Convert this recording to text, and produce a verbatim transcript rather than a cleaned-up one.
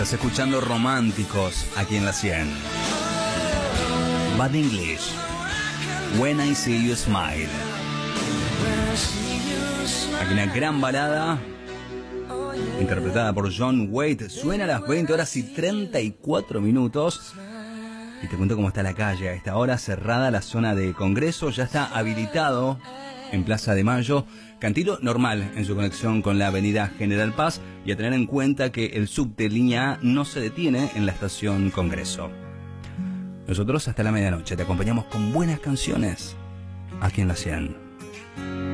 Estás escuchando Románticos aquí en la cien. Bad English, When I See You Smile. Aquí una gran balada interpretada por John Waite. Suena a las veinte horas y treinta y cuatro minutos. Y te cuento cómo está la calle a esta hora. Cerrada la zona de Congreso. Ya está habilitado en Plaza de Mayo Cantilo normal en su conexión con la avenida General Paz. Y a tener en cuenta que el subte línea A no se detiene en la estación Congreso. Nosotros hasta la medianoche te acompañamos con buenas canciones aquí en la cien.